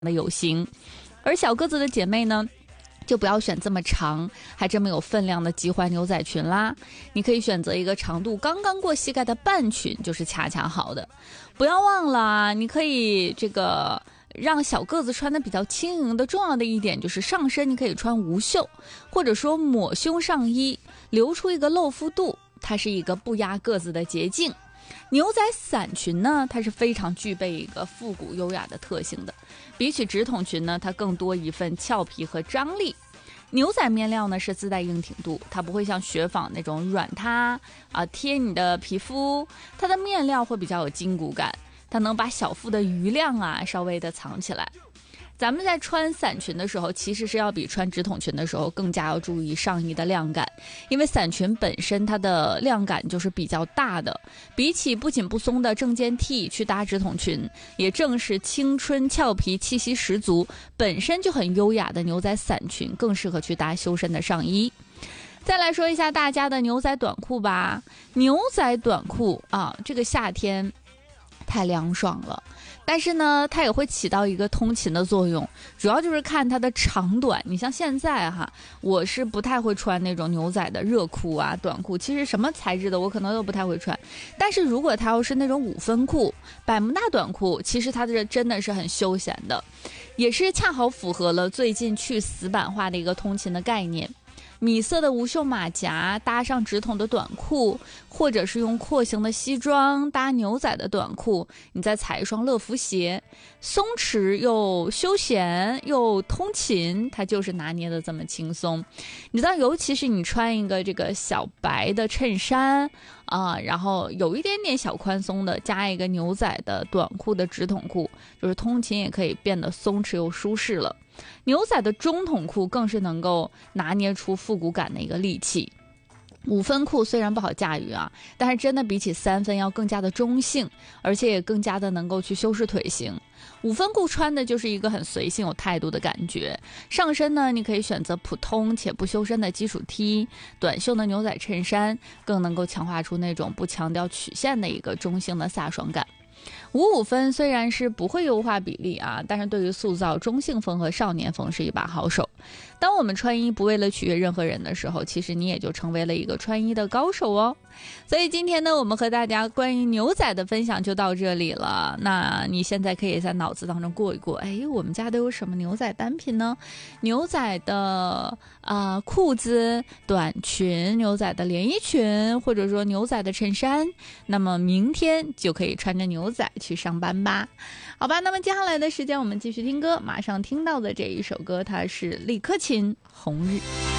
的有型。而小个子的姐妹呢，就不要选这么长还这么有分量的及踝牛仔裙啦，你可以选择一个长度刚刚过膝盖的半裙，就是恰恰好的。不要忘了，你可以让小个子穿的比较轻盈的重要的一点就是上身你可以穿无袖，或者说抹胸上衣，留出一个露腹肚，它是一个不压个子的捷径。牛仔伞裙呢，它是非常具备一个复古优雅的特性的，比起直筒裙呢，它更多一份俏皮和张力。牛仔面料呢是自带硬挺度，它不会像雪纺那种软塌贴你的皮肤，它的面料会比较有筋骨感，它能把小腹的余量稍微的藏起来。咱们在穿伞裙的时候，其实是要比穿直筒裙的时候更加要注意上衣的量感，因为伞裙本身它的量感就是比较大的，比起不紧不松的正肩 T 去搭直筒裙，也正是青春俏皮气息十足，本身就很优雅的牛仔伞裙更适合去搭修身的上衣。再来说一下大家的牛仔短裤吧。牛仔短裤这个夏天太凉爽了，但是呢它也会起到一个通勤的作用，主要就是看它的长短。你像现在我是不太会穿那种牛仔的热裤短裤，其实什么材质的我可能都不太会穿，但是如果它要是那种5分裤百慕大短裤，其实它这真的是很休闲的，也是恰好符合了最近去死板化的一个通勤的概念。米色的无袖马甲搭上直筒的短裤，或者是用廓形的西装搭牛仔的短裤，你再踩一双乐福鞋，松弛又休闲又通勤，它就是拿捏的这么轻松。你知道，尤其是你穿一个这个小白的衬衫然后有一点点小宽松的，加一个牛仔的短裤的直筒裤，就是通勤也可以变得松弛又舒适了。牛仔的中筒裤更是能够拿捏出复古感的一个利器。5分裤虽然不好驾驭但是真的比起3分要更加的中性，而且也更加的能够去修饰腿型。5分裤穿的就是一个很随性有态度的感觉，上身呢你可以选择普通且不修身的基础 T， 短袖的牛仔衬衫更能够强化出那种不强调曲线的一个中性的飒爽感。5分虽然是不会优化比例但是对于塑造中性风和少年风是一把好手。当我们穿衣不为了取悦任何人的时候，其实你也就成为了一个穿衣的高手哦。所以今天呢，我们和大家关于牛仔的分享就到这里了。那你现在可以在脑子当中过一过，我们家都有什么牛仔单品呢？牛仔的裤子、短裙、牛仔的连衣裙，或者说牛仔的衬衫，那么明天就可以穿着牛仔去上班吧。好吧，那么接下来的时间我们继续听歌，马上听到的这一首歌它是李克勤《红日》。